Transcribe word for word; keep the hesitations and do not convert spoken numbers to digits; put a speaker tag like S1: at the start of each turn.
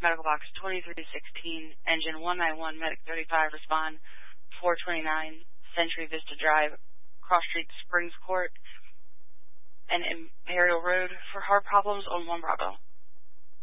S1: medical box twenty-three sixteen, engine one nine one, medic thirty-five, respond four twenty-nine, Century Vista Drive, Cross Street, Springs Court, and Imperial Road for heart problems on one Bravo.